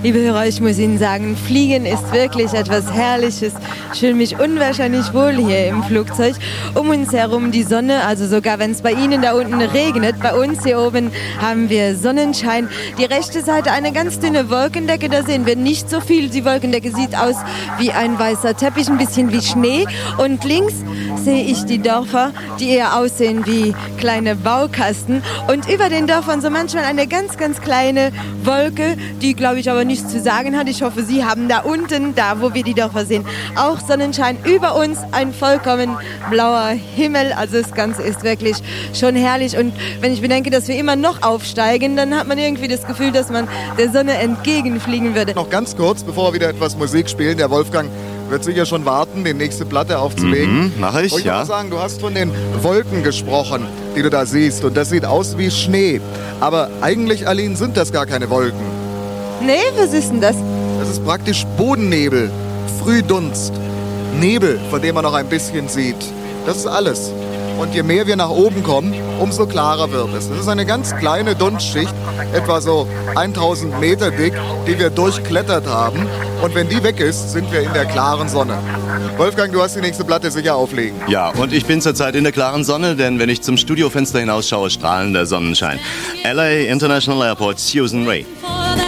Liebe Hörer, ich muss Ihnen sagen, Fliegen ist wirklich etwas Herrliches. Ich fühle mich unwahrscheinlich wohl hier im Flugzeug. Um uns herum die Sonne, also sogar wenn es bei Ihnen da unten regnet, bei uns hier oben haben wir Sonnenschein. Die rechte Seite eine ganz dünne Wolkendecke, da sehen wir nicht so viel. Die Wolkendecke sieht aus wie ein weißer Teppich, ein bisschen wie Schnee. Und links sehe ich die Dörfer, die eher aussehen wie kleine Baukasten. Und über den Dörfern so manchmal eine ganz, ganz kleine Wolke, die, glaube ich, aber nichts zu sagen hat. Ich hoffe, Sie haben da unten, da wo wir die Dörfer sehen, auch Sonnenschein. Über uns ein vollkommen blauer Himmel. Also das Ganze ist wirklich schon herrlich. Und wenn ich bedenke, dass wir immer noch aufsteigen, dann hat man irgendwie das Gefühl, dass man der Sonne entgegenfliegen würde. Noch ganz kurz, bevor wir wieder etwas Musik spielen. Der Wolfgang wird sicher schon warten, die nächste Platte aufzulegen. Mache ich, Wollte ja. mal sagen, du hast von den Wolken gesprochen, die du da siehst. Und das sieht aus wie Schnee. Aber eigentlich, Aline, sind das gar keine Wolken. Nee, was ist denn das? Das ist praktisch Bodennebel, Frühdunst, Nebel, von dem man noch ein bisschen sieht. Das ist alles. Und je mehr wir nach oben kommen, umso klarer wird es. Das ist eine ganz kleine Dunstschicht, etwa so 1000 Meter dick, die wir durchklettert haben. Und wenn die weg ist, sind wir in der klaren Sonne. Wolfgang, du hast die nächste Platte sicher auflegen. Ja, und ich bin zurzeit in der klaren Sonne, denn wenn ich zum Studiofenster hinausschaue, strahlender Sonnenschein. LA International Airport, Susan Ray.